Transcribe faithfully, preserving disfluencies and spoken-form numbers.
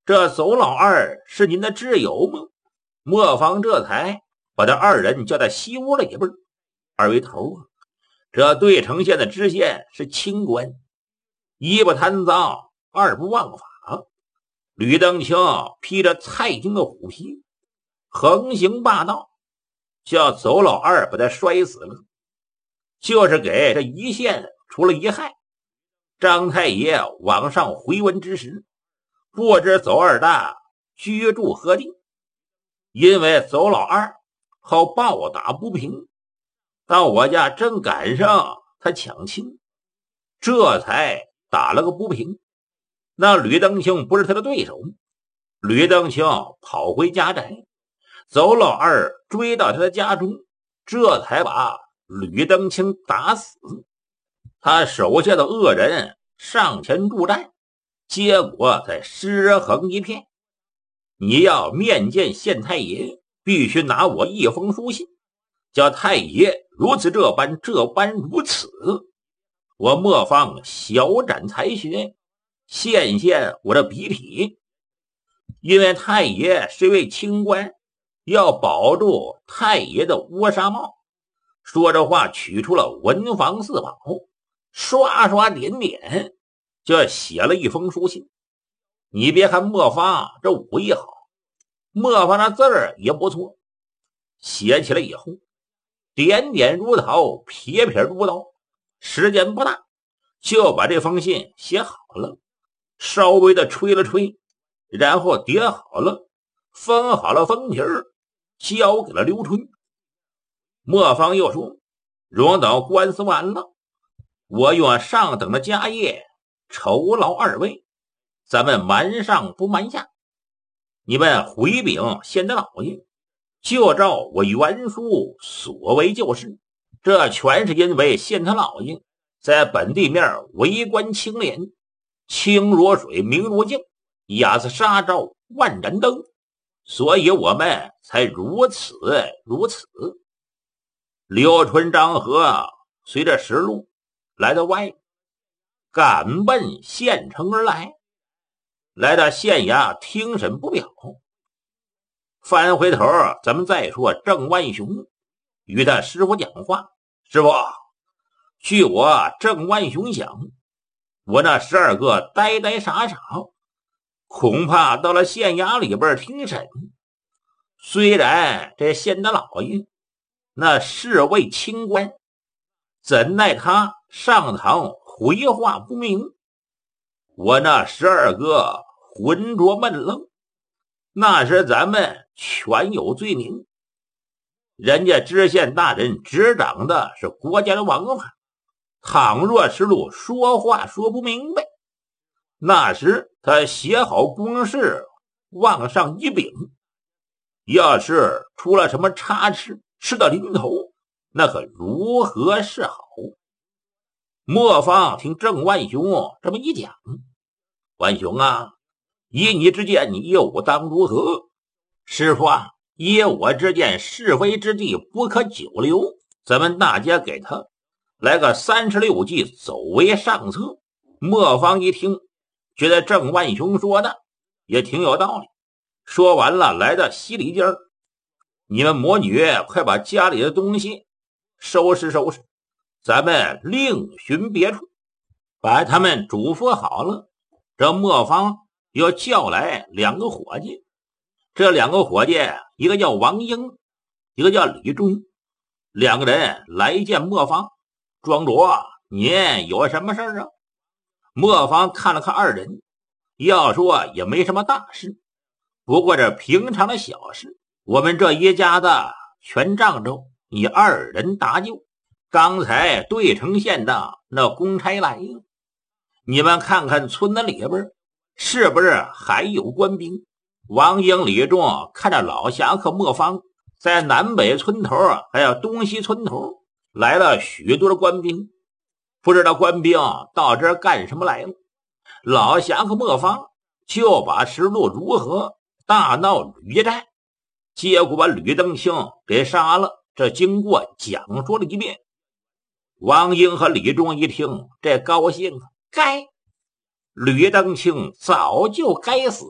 这邹老二是您的挚友吗？磨坊这才把这二人叫到西屋里边。二位头啊，这对城县的知县是清官，一不贪赃，二不枉法。吕登清披着蔡京的虎皮，横行霸道，叫邹老二把他摔死了，就是给这一县除了一害。张太爷往上回文之时，不知邹二大居住何地，因为邹老二好暴打不平，到我家正赶上他抢亲，这才打了个不平。那吕登清不是他的对手，吕登清跑回家宅，邹老二追到他的家中，这才把吕登清打死。他手下的恶人上前助战，结果才尸横一片。你要面见县太爷，必须拿我一封书信，叫太爷如此这般这般如此。我磨坊小展才学，献献我的笔体。因为太爷是位清官，要保住太爷的乌纱帽。说这话取出了文房四宝，刷刷点点就写了一封书信。你别看磨坊这武艺好，磨坊那字儿也不错，写起来以后点点如桃，撇撇如刀，时间不大就把这封信写好了，稍微的吹了吹，然后叠好了，封好了封皮儿，交给了刘春。磨坊又说，容等官司完了，我用上等的家业酬劳二位，咱们瞒上不瞒下。你们回禀县的老爷，就照我原书所为就是。这全是因为县太老爷在本地面为官清廉，清如水，明如镜，压死杀招万盏灯，所以我们才如此如此。刘春、张和随着石路来到外，赶奔县城而来。来到县衙听审不表，翻回头咱们再说郑万雄与他师傅讲话。师傅，据我郑万雄想，我那十二个呆呆傻傻恐怕到了县衙里边听审，虽然这县的老爷那是位清官，怎奈他上堂回话不明，我那十二个浑浊闷愣，那时咱们全有罪名。人家知县大人执掌的是国家的王法，倘若是路说话说不明白，那时他写好公事往上一禀，要是出了什么差池，吃到临头，那可如何是好？磨坊听郑万雄这么一讲，万雄啊，依你之见，你业务当如何？师傅啊，依我之见，是非之地不可久留，咱们大家给他来个三十六计，走为上策。磨坊一听，觉得郑万雄说的也挺有道理。说完了，来到西里间，你们母女快把家里的东西收拾收拾，咱们另寻别处。把他们嘱咐好了，这磨坊又叫来两个伙计。这两个伙计，一个叫王英，一个叫李忠，两个人来见磨坊。庄主，您有什么事啊？磨坊看了看二人，要说也没什么大事，不过这平常的小事，我们这一家子全仗着你二人搭救。刚才对城县的那公差来了，你们看看村子里边是不是还有官兵？王英、李忠看着老侠客磨坊，在南北村头还有东西村头来了许多的官兵，不知道官兵到这儿干什么来了。老侠客磨坊就把实录如何大闹吕寨，结果把吕登清给杀了。这经过讲说了一遍。王英和李忠一听，这高兴啊，该吕登清早就该死。